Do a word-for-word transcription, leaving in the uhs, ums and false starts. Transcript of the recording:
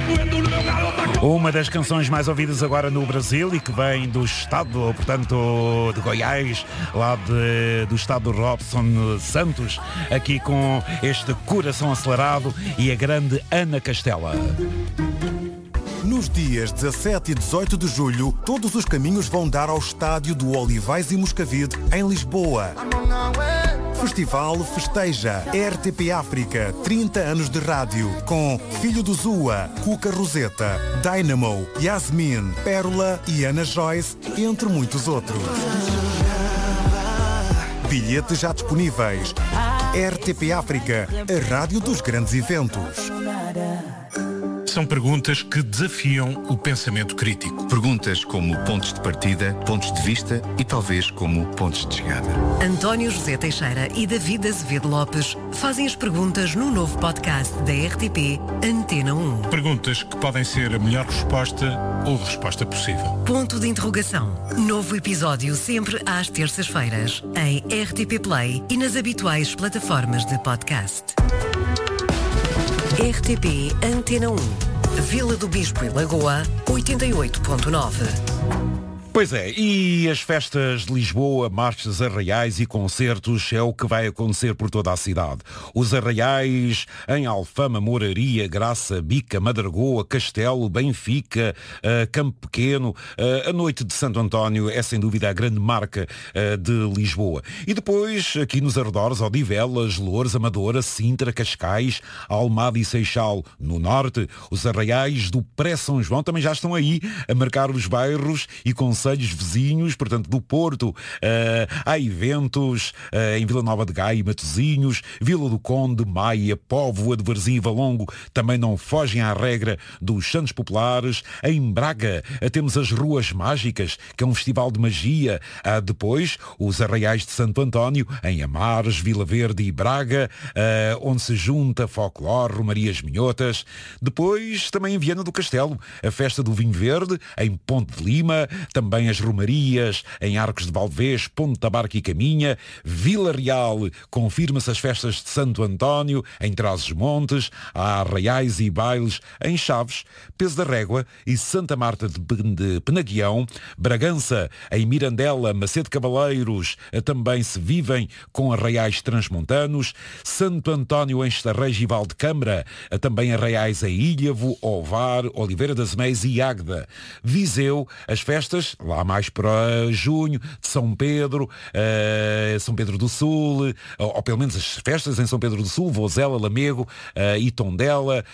Uma das canções mais ouvidas agora no Brasil e que vem do estado, portanto, de Goiás, lá de, do estado do Robson Santos, aqui com este Coração Acelerado e a grande Ana Castela. Nos dias dezassete e dezoito de julho, todos os caminhos vão dar ao estádio do Olivais e Moscavide, em Lisboa. Festival Festeja, R T P África, trinta anos de rádio, com Filho do Zua, Cuca Roseta, Dynamo, Yasmin, Pérola e Ana Joyce, entre muitos outros. Bilhetes já disponíveis. R T P África, a rádio dos grandes eventos. São perguntas que desafiam o pensamento crítico. Perguntas como pontos de partida, pontos de vista e talvez como pontos de chegada. António José Teixeira e David Azevedo Lopes fazem as perguntas no novo podcast da R T P Antena um. Perguntas que podem ser a melhor resposta ou resposta possível. Ponto de interrogação. Novo episódio sempre às terças-feiras em R T P Play e nas habituais plataformas de podcast. R T P Antena um. Vila do Bispo e Lagoa, oitenta e oito ponto nove. Pois é, e as festas de Lisboa, marchas, arraiais e concertos é o que vai acontecer por toda a cidade. Os arraiais em Alfama, Moraria, Graça, Bica, Madragoa, Castelo, Benfica, uh, Campo Pequeno, uh, a noite de Santo António é sem dúvida a grande marca uh, de Lisboa. E depois, aqui nos arredores, Odivelas, Loures, Amadora, Sintra, Cascais, Almada e Seixal, no norte, os arraiais do Pré-São João também já estão aí a marcar os bairros e concertos vizinhos, portanto, do Porto. Uh, há eventos uh, em Vila Nova de Gaia e Matosinhos, Vila do Conde, Maia, Póvoa de Varzim e Valongo também não fogem à regra dos Santos Populares. Em Braga uh, temos as Ruas Mágicas, que é um festival de magia. Uh, depois, os Arraiais de Santo António, em Amares, Vila Verde e Braga, uh, onde se junta folclore, romarias minhotas. Depois, também em Viana do Castelo, a festa do Vinho Verde, em Ponte de Lima, também Também as romarias em Arcos de Valdevez, Ponta Barca e Caminha. Vila Real confirma-se as festas de Santo António em Trás-os-Montes. Há arraiais e bailes em Chaves, Peso da Régua e Santa Marta de, de Penaguião. Bragança, em Mirandela, Macedo Cavaleiros também se vivem com arraiais transmontanos. Santo António em Estarrejo e Valdecâmara, também arraiais em Ilhavo, Ovar, Oliveira das Meias e Águeda. Viseu, as festas lá mais para junho, de São Pedro, uh, São Pedro do Sul, ou, ou pelo menos as festas em São Pedro do Sul, Vozela, Lamego uh, e Tondela,